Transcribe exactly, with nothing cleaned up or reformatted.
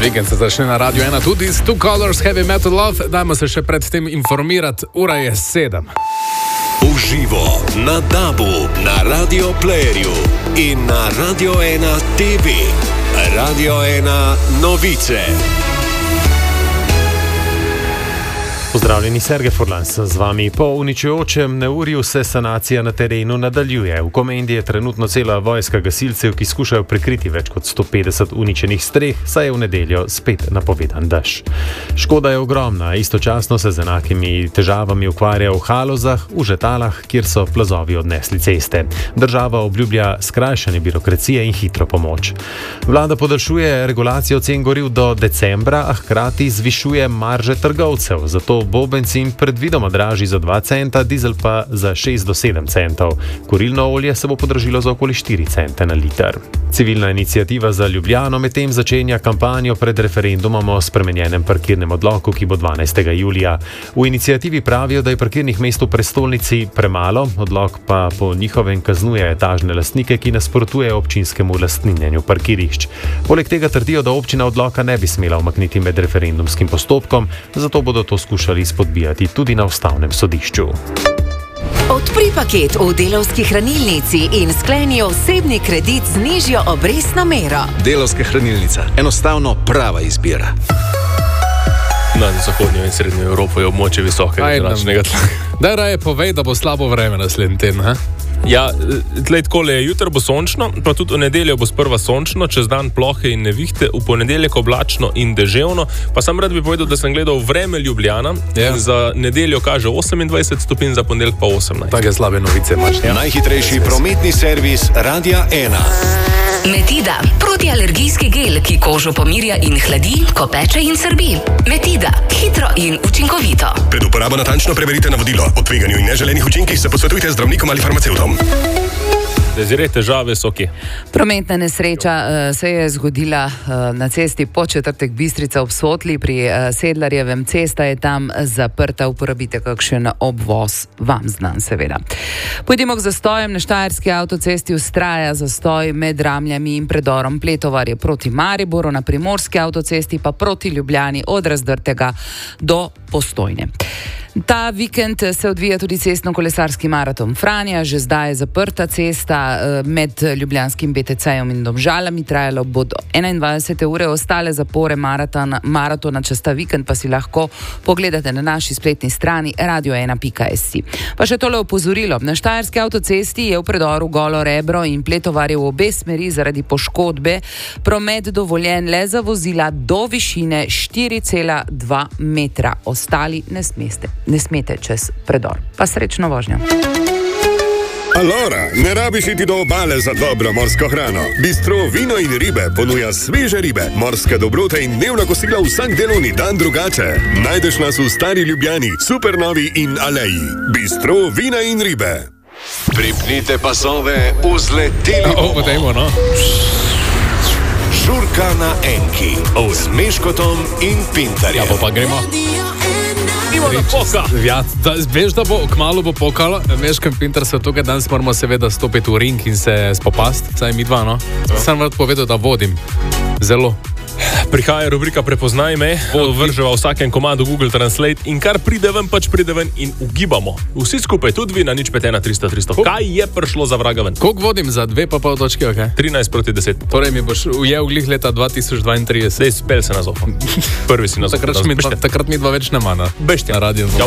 Vikend se začne na Radio ena tudi s Two Colors Heavy Metal Love. Dajmo se še pred tem informirati. Ura je sedem. Uživo na Dabu, na Radio Playerju in na Radio ena T V. Radio ena novice. Pozdravljeni, Sergej Furlan sem z vami. Po uničujočem neurju se sanacija na terenu nadaljuje. V Komendi je trenutno cela vojska gasilcev, ki skušajo prikriti več kot sto petdeset uničenih streh, saj je v nedeljo spet napovedan dež. Škoda je ogromna, istočasno se z enakimi težavami ukvarja v Halozah, v Žetalah, kjer so plazovi odnesli ceste. Država obljublja skrajšanje birokracije in hitro pomoč. Vlada podaljšuje regulacijo cen goriv do decembra, a hkrati zvišuje marže trgovcev, zato bo bencin predvidoma dražji za dva centa, dizel pa za šest do sedem centov. Kurilno olje se bo podražilo za okoli štiri cente na liter. Civilna iniciativa za Ljubljano medtem začenja kampanjo pred referendumom o spremenjenem parkirnem odloku, ki bo dvanajstega julija. V iniciativi pravijo, da je parkirnih mest v prestolnici premalo, odlok pa po njihovem kaznuje etažne lastnike, ki nasprotujejo občinskemu lastninjenju parkirišč. Poleg tega trdijo, da občina odloka ne bi smela umakniti med referendumskim postopkom, zato bodo to skušali spodbijati tudi na ustavnem sodišču. Odpri paket v Delavski hranilnici in skleni osebni kredit z nižjo obrestno mero. Delavska hranilnica. Enostavno prava izbira. Na zahodnjo in srednjo Evropo je območje visokega zračnega tlaka. Daj raje povej, da bo slabo vreme naslednji teden, ha? Ja, tlej takole je, jutro bo sončno, pa tudi v nedeljo bo sprva sončno, čez dan plohe in nevihte, v ponedeljek oblačno in deževno, pa sam rad bi povedal, da sem gledal vreme Ljubljana, yeah. Za nedeljo kaže osemindvajset stopinj, za ponedeljek pa osemnajst. Take slabe novice imaš, ja? Najhitrejši prometni servis Radia ena. Metida, protialergijski gel, ki kožo pomirja in hladi, ko peče in srbi. Metida, hitro in učinkovito. Pred uporabo natančno preverite navodilo. O tveganju in neželenih učinkih se posvetujte z zdravnikom ali farmacevtom. Dezire, težave so kje? Prometna nesreča uh, se je zgodila uh, na cesti Podčetrtek Bistrica ob Sotli pri uh, Sedlarjevem. Cesta je tam zaprta, uporabite kakšen obvoz, vam znan seveda. Pojdimo k zastojem. Na štajerski avtocesti vztraja zastoj med Ramljami in predorom Pletovarje proti Mariboru, na primorski avtocesti pa proti Ljubljani od Razdrtega do Postojne. Ta vikend se odvija tudi cestno-kolesarski maraton Franja, že zdaj je zaprta cesta med Ljubljanskim B T C-jem in Domžalami, trajalo bo do enaindvajsete ure, ostale zapore maratona, maratona čez ta vikend pa si lahko pogledate na naši spletni strani radio ena pika si. Pa še tole opozorilo, na štajerski avtocesti je v predoru Golo Rebro in Pletovarje v obe smeri zaradi poškodbe promet dovoljen le za vozila do višine štiri cela dva metra, ostali ne smete. Ne smete čez predor. Pa srečno vožnjo. Alora, ne rabiš iti do obale za dobro morsko hrano. Bistro Vino in ribe ponuja sveže ribe, morske dobrote in dnevna kosila vsak delovni dan drugače. Najdeš nas v Stari Ljubljani, Supernovi in Aleji. Bistro Vina in ribe. Pripnite pasove, vzleteli bomo. O, dajmo, no. Žurka na enki. S Meškotom in Pintarjem. Ja, pa pa gremo. Ja, da, veš, da bo kmalu bo pokalo, Meško in Pintar so tukaj, danes moramo seveda stopiti v ring in se spopast, saj mi dva, no. Sam rad povedal, da vodim. Zelo. Prihaja rubrika Prepoznaj me, vrževa vsakem komadu Google Translate in kar pride ven, pač pride ven in ugibamo. Vsi skupaj, tudi vi na nič pet ena tristo tristo. Kaj je prišlo za vraga ven? Koliko vodim za dve pa pol točke, ok? trinajst proti deset. Torej mi boš ujel glih leta dva tisoč dvaintrideset. Dej, spel se na zofo. Prvi si na zofo. Takrat mi dva več ne mana. Beštja. Na radio.